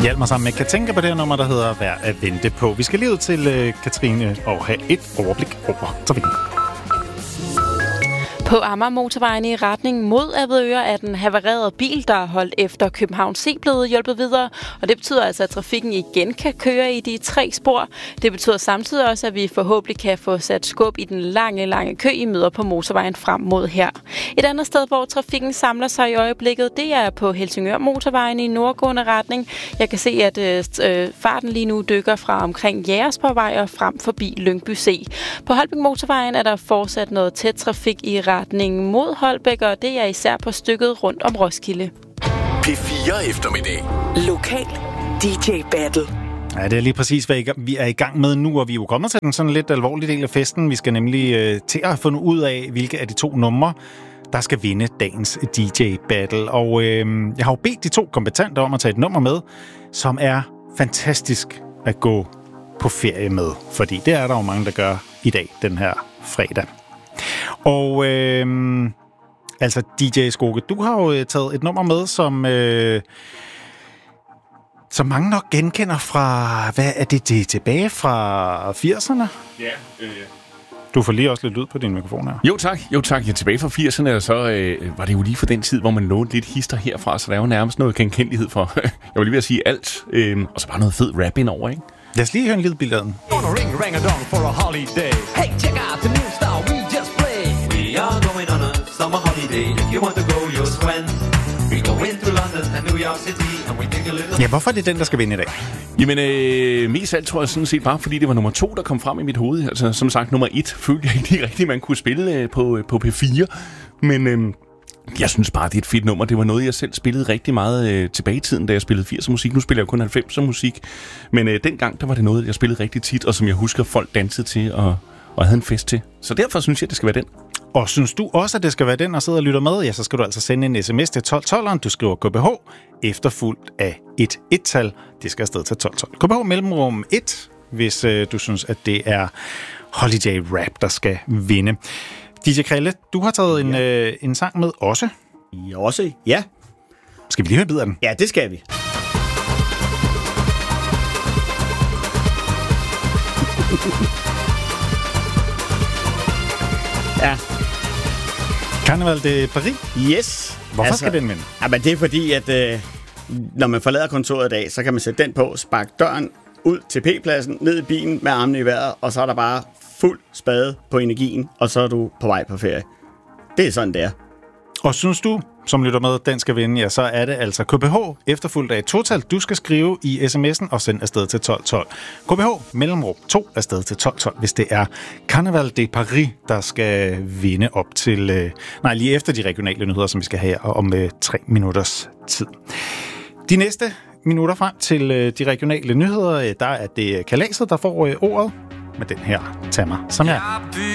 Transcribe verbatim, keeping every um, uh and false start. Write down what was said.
Hjælp mig sammen med Katinka på det her nummer, der hedder Værd at vente på. Vi skal lige ud til øh, Katrine og have et overblik over trafikken. På Amagermotorvejen i retning mod Avedøre er den havarerede bil, der er holdt efter København C, blevet hjulpet videre. Og det betyder altså, at trafikken igen kan køre i de tre spor. Det betyder samtidig også, at vi forhåbentlig kan få sat skub i den lange, lange kø, I møder på motorvejen frem mod her. Et andet sted, hvor trafikken samler sig i øjeblikket, det er på Helsingør Motorvejen i nordgående retning. Jeg kan se, at øh, farten lige nu dykker fra omkring Jægersborgvej og frem forbi Lyngby C. På Holbæk Motorvejen er der fortsat noget tæt trafik i retning mod Holbæk, og det er især på stykket rundt om Roskilde. P fire eftermiddag. Lokal D J Battle. Ja, det er lige præcis, hvad vi er i gang med nu, og vi er jo kommet til den sådan lidt alvorlige del af festen. Vi skal nemlig øh, til at finde ud af, hvilke af de to numre, der skal vinde dagens D J Battle. Og øh, jeg har jo bedt de to kompetenter om at tage et nummer med, som er fantastisk at gå på ferie med. Fordi det er der jo mange, der gør i dag, den her fredag. Og øh, altså D J Skoke, du har jo taget et nummer med, som, øh, som mange nok genkender fra, hvad er det, det er tilbage fra firserne? Ja, øh, Du får lige også lidt lyd på din mikrofon her. Jo tak, jo tak. Ja, tilbage fra firserne, og så øh, var det jo lige for den tid, hvor man lånte lidt hister herfra, så der er jo nærmest noget genkendelighed for, jeg var lige ved at sige alt, øh, og så bare noget fed rap ind over, ikke? Lad os lige høre en lille billede af den. For a holiday. Hey, check out the new style we just played. We are going on a summer holiday. If you want to go, you'll swim. We go into London and New York City, and we take a little... Ja, hvorfor er det den, der skal vinde i dag? Jamen, øh, mest alt tror jeg sådan set bare, fordi det var nummer to, der kom frem i mit hoved. Altså, som sagt, nummer et følte jeg ikke rigtigt, man kunne spille øh, på, på P fire. Men øh, jeg synes bare, det er et fedt nummer. Det var noget, jeg selv spillede rigtig meget øh, tilbage i tiden, da jeg spillede firserne musik. Nu spiller jeg jo kun halvfemserne musik. Men øh, dengang, der var det noget, jeg spillede rigtig tit, og som jeg husker, folk dansede til og, og havde en fest til. Så derfor synes jeg, det skal være den. Og synes du også, at det skal være den, og sidder og lytter med, ja, så skal du altså sende en sms til tolv tolv. Du skriver K B H, efterfulgt af et et-tal. Det skal afsted til tolv tolv. K B H mellemrum et, hvis øh, du synes, at det er Holiday Rap, der skal vinde. D J Krille, du har taget en, ja. øh, en sang med også. Ja, også, ja. Skal vi lige høre en bid af den? Ja, det skal vi. Ja. Carnaval de Paris? Yes. Hvorfor altså, skal den vinde? Jamen, det er fordi, at øh, når man forlader kontoret i dag, så kan man sætte den på, sparke døren ud til P-pladsen, ned i bilen med armene i vejret, og så er der bare fuld spade på energien, og så er du på vej på ferie. Det er sådan, det er. Og synes du, som lytter med, den skal vinde, ja, så er det altså K B H, efterfulgt af et total. Du skal skrive i sms'en og sende afsted til tolv tolv. K B H, mellemrum to, afsted til tolv tolv, hvis det er Carnaval de Paris, der skal vinde op til, øh, nej, lige efter de regionale nyheder, som vi skal have her om øh, tre minutters tid. De næste minutter frem til øh, de regionale nyheder, øh, der er det Kalaset, der får øh, ordet med den her Tag mig som jeg.